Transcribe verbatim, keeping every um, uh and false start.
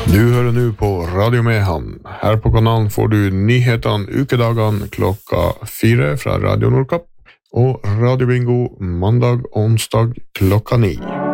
Du hører nå på Radio Mehamn. Her på kanalen får du nyhetene ukedagene klokka fire fra Radio Nordkapp og Radio Bingo mandag og onsdag klokka ni.